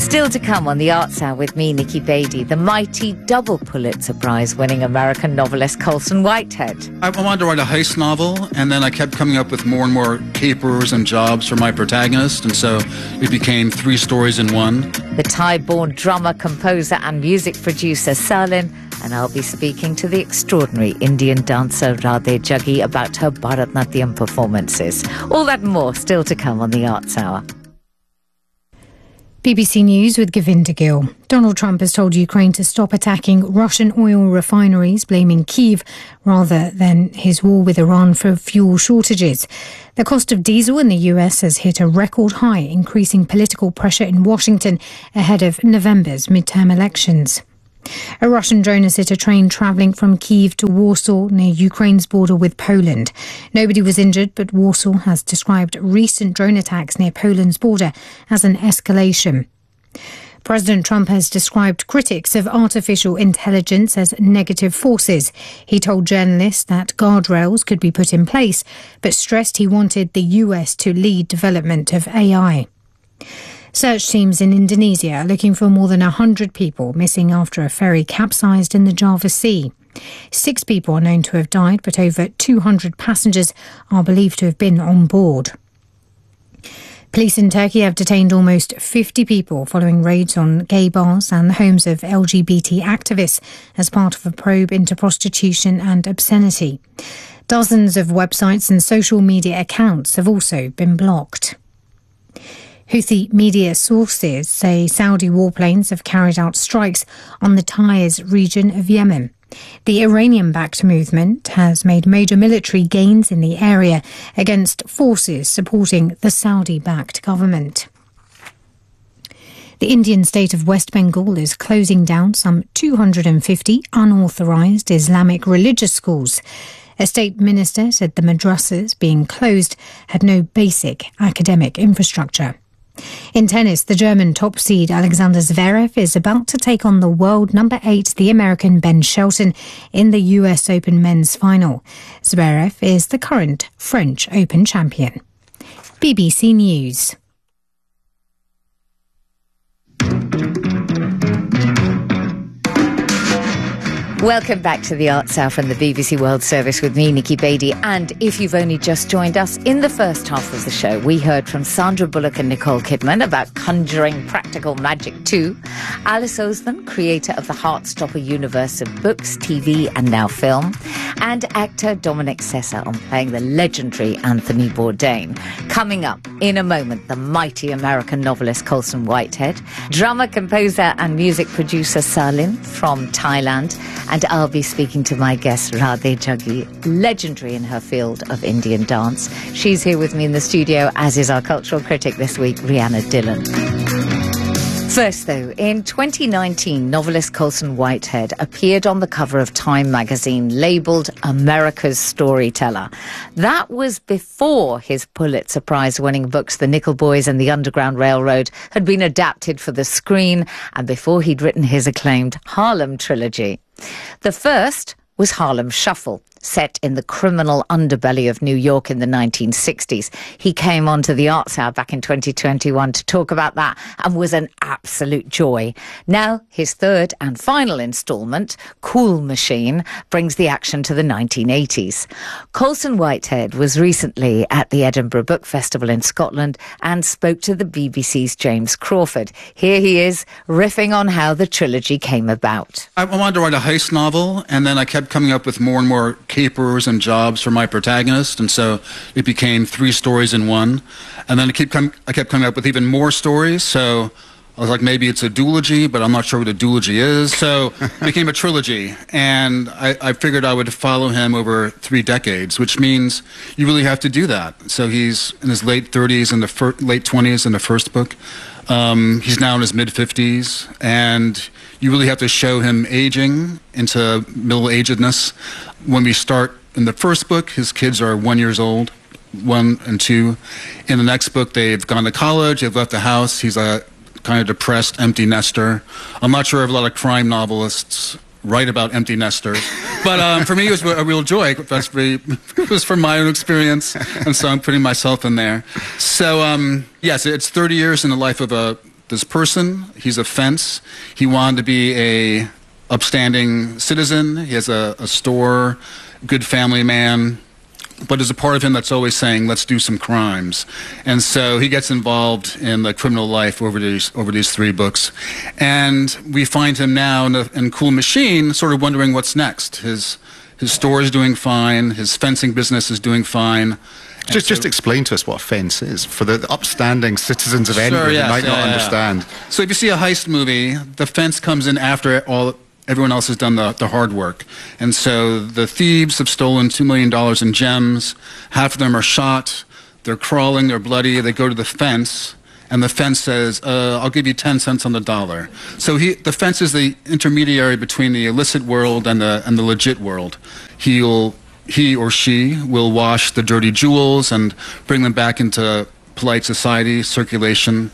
Still to come on the Arts Hour with me, Nikki Beatty, the mighty double Pulitzer Prize-winning American novelist Colson Whitehead. I wanted to write a heist novel, and then I kept coming up with more and more capers and jobs for my protagonist, and so it became 3 stories in one. The Thai-born drummer, composer and music producer Salin, and I'll be speaking to the extraordinary Indian dancer Radhe Jaggi about her Bharatnatyam performances. All that and more still to come on the Arts Hour. BBC News with Govinda Gill. Donald Trump has told Ukraine to stop attacking Russian oil refineries, blaming Kyiv rather than his war with Iran for fuel shortages. The cost of diesel in the US has hit a record high, increasing political pressure in Washington ahead of November's midterm elections. A Russian drone has hit a train travelling from Kyiv to Warsaw near Ukraine's border with Poland. Nobody was injured, but Warsaw has described recent drone attacks near Poland's border as an escalation. President Trump has described critics of artificial intelligence as negative forces. He told journalists that guardrails could be put in place, but stressed he wanted the US to lead development of AI. Search teams in Indonesia are looking for more than 100 people missing after a ferry capsized in the Java Sea. 6 people are known to have died, but over 200 passengers are believed to have been on board. Police in Turkey have detained almost 50 people following raids on gay bars and the homes of LGBT activists as part of a probe into prostitution and obscenity. Dozens of websites and social media accounts have also been blocked. Houthi media sources say Saudi warplanes have carried out strikes on the Taiz region of Yemen. The Iranian-backed movement has made major military gains in the area against forces supporting the Saudi-backed government. The Indian state of West Bengal is closing down some 250 unauthorised Islamic religious schools. A state minister said the madrasas being closed had no basic academic infrastructure. In tennis, the German top seed Alexander Zverev is about to take on the world number 8, the American Ben Shelton, in the US Open men's final. Zverev is the current French Open champion. BBC News. Welcome back to the Arts Hour from the BBC World Service with me, Nikki Beatty. And if you've only just joined us, in the first half of the show, we heard from Sandra Bullock and Nicole Kidman about Conjuring Practical Magic 2, Alice Oseman, creator of the Heartstopper universe of books, TV and now film, and actor Dominic Sessa on playing the legendary Anthony Bourdain. Coming up in a moment, the mighty American novelist Colson Whitehead, drummer, composer and music producer Salin from Thailand, and I'll be speaking to my guest, Radhe Jaggi, legendary in her field of Indian dance. She's here with me in the studio, as is our cultural critic this week, Rhianna Dillon. First, though, in 2019, novelist Colson Whitehead appeared on the cover of Time magazine, labelled America's Storyteller. That was before his Pulitzer Prize-winning books, The Nickel Boys and The Underground Railroad, had been adapted for the screen, and before he'd written his acclaimed Harlem trilogy. The first was Harlem Shuffle, set in the criminal underbelly of New York in the 1960s. He came onto the Arts Hour back in 2021 to talk about that and was an absolute joy. Now, his third and final instalment, Cool Machine, brings the action to the 1980s. Colson Whitehead was recently at the Edinburgh Book Festival in Scotland and spoke to the BBC's James Crawford. Here he is, riffing on how the trilogy came about. I wanted to write a heist novel, and then I kept coming up with more and more capers and jobs for my protagonist, and so it became 3 stories in one. And then I kept coming up with even more stories, so I was like, maybe it's a duology, but I'm not sure what a duology is. So it became a trilogy, and I figured I would follow him over 3 decades, which means you really have to do that. So he's in his late 30s and late 20s in the first book. He's now in his mid-50s, and you really have to show him aging into middle-agedness. When we start in the first book, his kids are 1 year old, 1 and 2. In the next book, they've gone to college, they've left the house. He's a kind of depressed, empty nester. I'm not sure if a lot of crime novelists write about empty nesters, but for me it was a real joy. It was from my own experience, and so I'm putting myself in there. So yes, it's 30 years in the life of a this person. He's a fence. He wanted to be a upstanding citizen. He has a store, good family man. But there's a part of him that's always saying, let's do some crimes. And so he gets involved in the criminal life over these 3 books. And we find him now in Cool Machine sort of wondering what's next. His store is doing fine. His fencing business is doing fine. Just explain to us what a fence is for the upstanding citizens of Edinburgh who might not understand. So if you see a heist movie, the fence comes in after everyone else has done the hard work. And so the thieves have stolen $2 million in gems. Half of them are shot. They're crawling. They're bloody. They go to the fence. And the fence says, I'll give you 10 cents on the dollar. So the fence is the intermediary between the illicit world and the legit world. He or she will wash the dirty jewels and bring them back into polite society, circulation.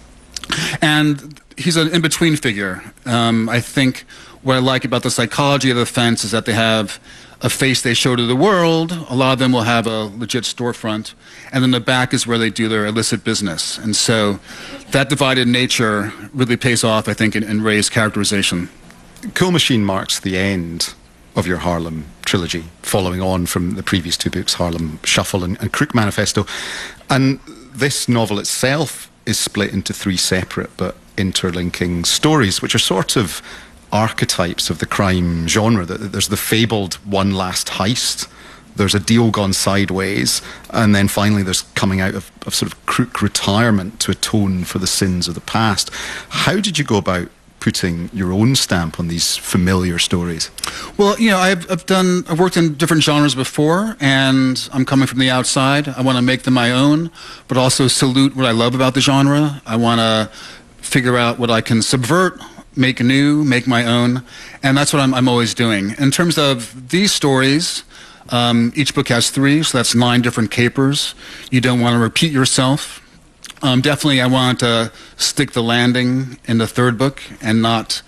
And he's an in-between figure. I think what I like about the psychology of the fence is that they have a face they show to the world. A lot of them will have a legit storefront. And then the back is where they do their illicit business. And so that divided nature really pays off, I think, in Ray's characterization. Cool Machine marks the end of your Harlem trilogy, following on from the previous 2 books, Harlem Shuffle and Crook Manifesto. And this novel itself is split into 3 separate but interlinking stories, which are sort of archetypes of the crime genre. There's the fabled one last heist, there's a deal gone sideways, and then finally there's coming out of sort of crook retirement to atone for the sins of the past. How did you go about putting your own stamp on these familiar stories? Well, I've worked in different genres before, and I'm coming from the outside. I want to make them my own, but also salute what I love about the genre. I want to figure out what I can subvert, make new, make my own, and that's what I'm always doing. In terms of these stories, each book has 3, so that's 9 different capers. You don't want to repeat yourself. Definitely I want to stick the landing in the 3rd book and not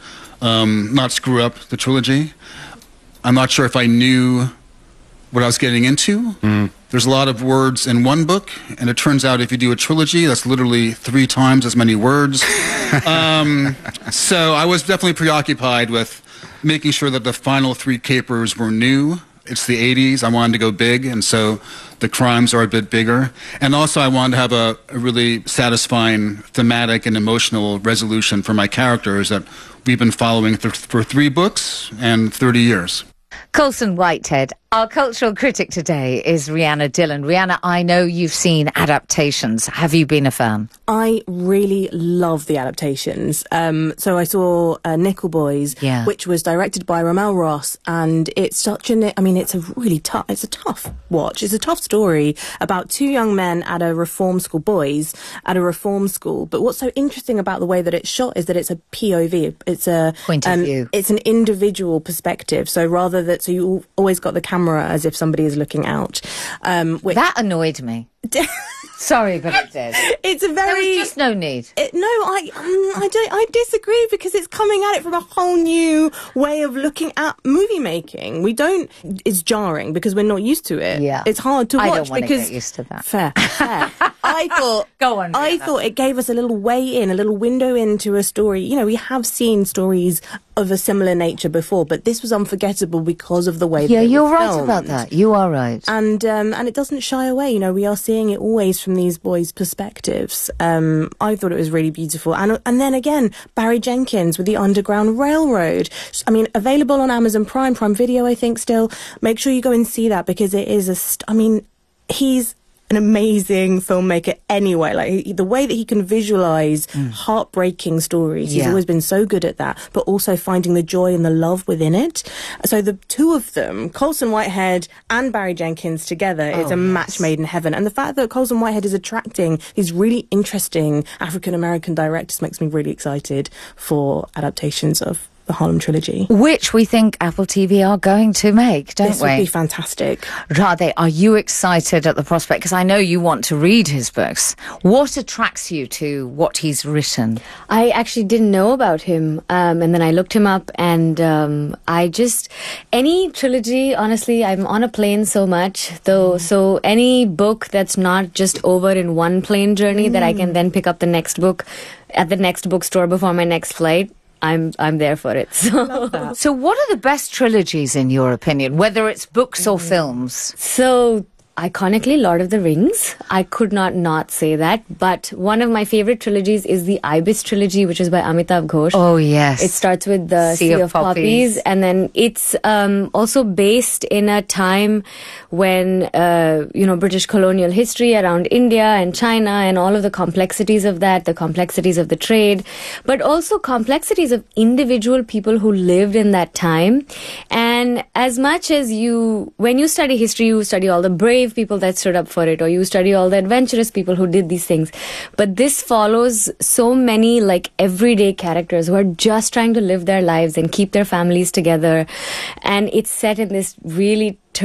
screw up the trilogy. I'm not sure if I knew what I was getting into. There's a lot of words in one book, and it turns out if you do a trilogy, that's literally 3 times as many words. So I was definitely preoccupied with making sure that the final 3 capers were new. It's the 80s. I wanted to go big, and so the crimes are a bit bigger. And also I wanted to have a really satisfying thematic and emotional resolution for my characters that we've been following for 3 books and 30 years. Colson Whitehead. Our cultural critic today is Rhianna Dillon. Rhianna, I know you've seen adaptations. Have you been a fan? I really love the adaptations. So I saw Nickel Boys, which was directed by Ramel Ross, and it's such it's a tough watch. It's a tough story about 2 young men at a reform school, boys at a reform school. But what's so interesting about the way that it's shot is that it's a POV. It's a point of view. It's an individual perspective. So so you always got the camera as if somebody is looking out. That annoyed me. Sorry, but it did. It's a very... There was just no need. I disagree, because it's coming at it from a whole new way of looking at movie making. It's jarring because we're not used to it. Yeah. It's hard to watch. I don't want because to get used to that. Fair. I thought... Go on. I thought it gave us a little way in, a little window into a story. We have seen stories of a similar nature before, but this was unforgettable because of the way that it was you're right filmed. about that. You are right. And it doesn't shy away. We are seeing it always from these boys' perspectives. I thought it was really beautiful. And then again, Barry Jenkins with the Underground Railroad. Available on Amazon Prime Video, I think still. Make sure you go and see that, because it is he's an amazing filmmaker anyway. The way that he can visualize heartbreaking stories, he's always been so good at that, but also finding the joy and the love within it. So the 2 of them, Colson Whitehead and Barry Jenkins together, is a match made in heaven. And the fact that Colson Whitehead is attracting these really interesting African-American directors makes me really excited for adaptations of the Harlem trilogy. Which we think Apple TV are going to make, don't This we? would be fantastic. Rade, are you excited at the prospect? Because I know you want to read his books. What attracts you to what he's written? I actually didn't know about him, and then I looked him up, and any trilogy, honestly, I'm on a plane so much, though, so any book that's not just over in one plane journey that I can then pick up the next book at the next bookstore before my next flight, I'm there for it. So what are the best trilogies in your opinion, whether it's books or films? So, iconically, Lord of the Rings. I could not say that. But one of my favorite trilogies is the Ibis trilogy, which is by Amitav Ghosh. Oh, yes. It starts with the Sea of Poppies. And then it's also based in a time when, British colonial history around India and China and all of the complexities of that, the complexities of the trade, but also complexities of individual people who lived in that time. And as much as when you study history, you study all the brave people that stood up for it, or you study all the adventurous people who did these things. But this follows so many everyday characters who are just trying to live their lives and keep their families together. And it's set in this really